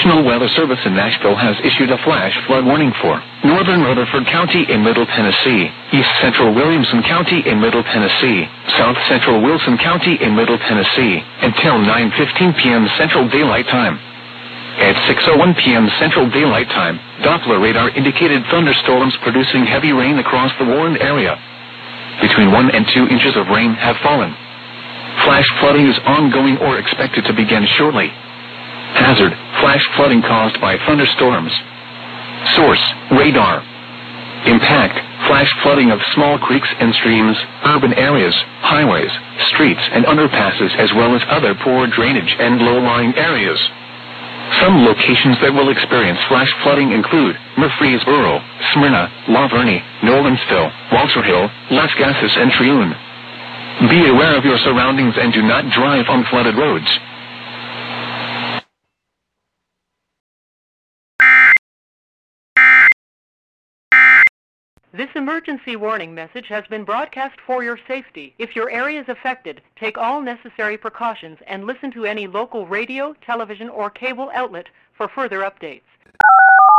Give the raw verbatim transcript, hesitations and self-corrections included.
National Weather Service in Nashville has issued a flash flood warning for northern Rutherford County in Middle Tennessee, east central Williamson County in Middle Tennessee, south central Wilson County in Middle Tennessee, until nine fifteen p.m. Central Daylight Time. At six oh one p.m. Central Daylight Time, Doppler radar indicated thunderstorms producing heavy rain across the warned area. Between one and two inches of rain have fallen. Flash flooding is ongoing or expected to begin shortly. Hazard: flash flooding caused by thunderstorms. Source: radar. Impact: flash flooding of small creeks and streams, urban areas, highways, streets, and underpasses, as well as other poor drainage and low-lying areas. Some locations that will experience flash flooding include Murfreesboro, Smyrna, La Vernie, Nolensville, Walter Hill, Las Gases, and Trioune. Be aware of your surroundings and do not drive on flooded roads. This emergency warning message has been broadcast for your safety. If your area is affected, take all necessary precautions and listen to any local radio, television, or cable outlet for further updates.